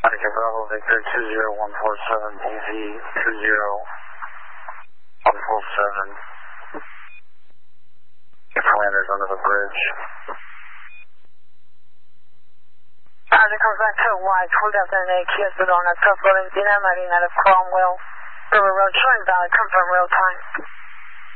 Mike Bravo Victor 20147 DZ 20147. Your commander's under the bridge. Roger, comes back to White. Hold up there, Kia Sedona, South Valentina Marina of Cromwell River Road, showing valid, confirm real time.